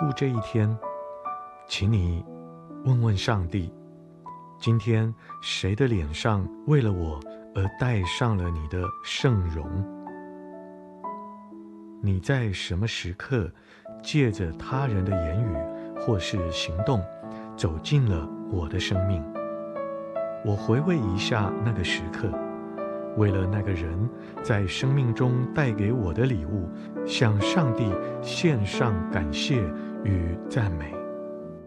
顾这一天，请你问问上帝，今天谁的脸上为了我而带上了你的圣容？你在什么时刻借着他人的言语或是行动走进了我的生命？我回味一下那个时刻，为了那个人在生命中带给我的礼物，向上帝献上感谢与赞美。